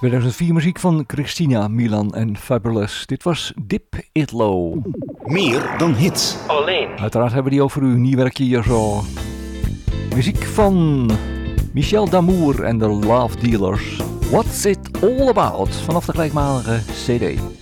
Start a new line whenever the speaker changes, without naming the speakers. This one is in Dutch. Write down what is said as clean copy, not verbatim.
2004 muziek van Christina Milian en Fabulous. Dit was Dip It Low.
Meer dan hits.
Alleen.
Uiteraard hebben we die over uw nieuw werkje hier zo. Muziek van Michel D'Amour en de Love Dealers. What's It All About? Vanaf de gelijkmatige CD.